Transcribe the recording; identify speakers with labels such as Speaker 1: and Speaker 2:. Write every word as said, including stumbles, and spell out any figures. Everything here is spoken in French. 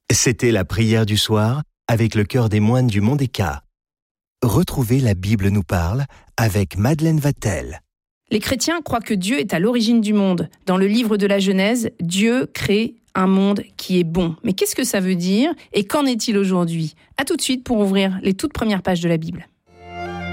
Speaker 1: C'était la prière du soir avec le chœur des moines du Mont des Cats. Retrouvez La Bible nous parle avec Madeleine Vatel.
Speaker 2: Les chrétiens croient que Dieu est à l'origine du monde. Dans le livre de la Genèse, Dieu crée un monde qui est bon. Mais qu'est-ce que ça veut dire et qu'en est-il aujourd'hui ? À tout de suite pour ouvrir les toutes premières pages de la Bible.